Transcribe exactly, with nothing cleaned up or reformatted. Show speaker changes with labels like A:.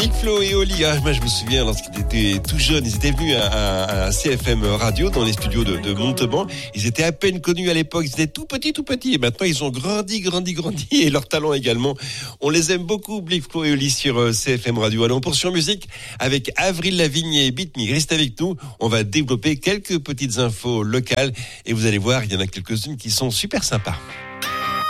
A: Big Flo et Oli. Ah, moi, je me souviens, lorsqu'ils étaient tout jeunes, ils étaient venus à, à, à C F M Radio dans les studios de, de Montauban. Ils étaient à peine connus à l'époque. Ils étaient tout petits, tout petits. Et maintenant, ils ont grandi, grandi, grandi. Et leur talent également. On les aime beaucoup, Big Flo et Oli, sur C F M Radio. Alors, on poursuit en musique avec Avril Lavigne et Beat Me. Restez avec nous. On va développer quelques petites infos locales. Et vous allez voir, il y en a quelques-unes qui sont super sympas.